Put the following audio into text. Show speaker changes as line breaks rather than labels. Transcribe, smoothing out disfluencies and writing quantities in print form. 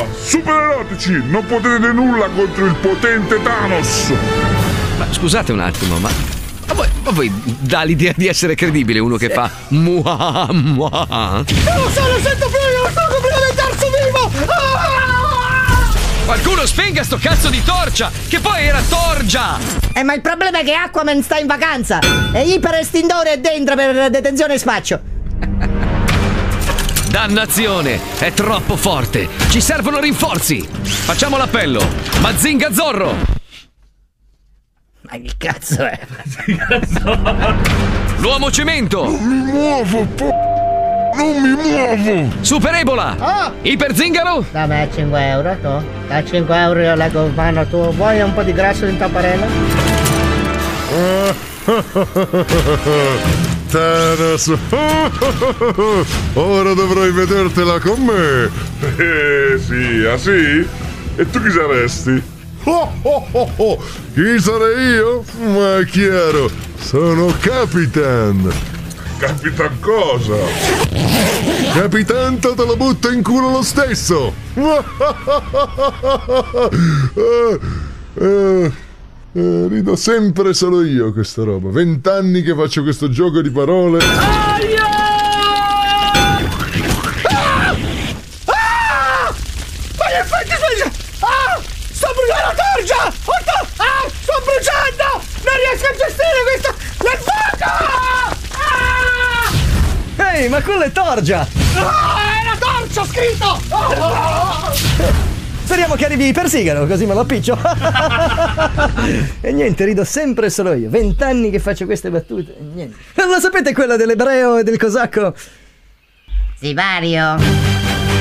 super erotici, non potete nulla contro il potente Thanos.
Ma scusate un attimo, ma voi dà l'idea di essere credibile uno che fa muah muah?
Non lo so, lo sento più, io sto completamente arso vivo!
Qualcuno spenga sto cazzo di torcia, che poi era torgia!
Ma il problema è che Aquaman sta in vacanza e iperestintore è dentro per detenzione e spaccio.
Dannazione, è troppo forte. Ci servono rinforzi. Facciamo l'appello. Mazinga Zorro.
Ma che cazzo è?
L'uomo cemento.
Non mi muovo, non mi muovo.
Super Ebola. Iper Zingaro.
Dammi a 5 euro, tu. A 5 euro io leggo mano, tu vuoi un po' di grasso in tapparella?
Thanos, ora dovrai vedertela con me. Sì, ah sì? E tu chi saresti? Chi sarei io? Ma è chiaro, sono Capitan. Capitan cosa? Capitan te lo butto in culo lo stesso. Rido sempre solo io questa roba. 20 anni che faccio questo gioco di parole.
Aia! Ma gli effetti speciali! Sto bruciando la torcia! Sto bruciando! Non riesco a gestire questo! Il fuoco!
Ehi, ma quello è torgia!
È la torcia, ho scritto!
Speriamo che arrivi per Sigaro, così me lo appiccio. E niente, rido sempre solo io. 20 anni che faccio queste battute e niente. La sapete quella dell'ebreo e del cosacco?
Sipario.